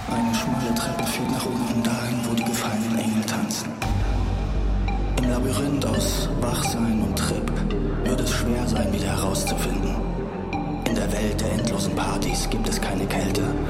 Eine schmale Treppe führt nach unten dahin, wo die gefallenen Engel tanzen. Im Labyrinth aus Wachsein und Trip wird es schwer sein, wieder herauszufinden. In der Welt der endlosen Partys gibt es keine Kälte.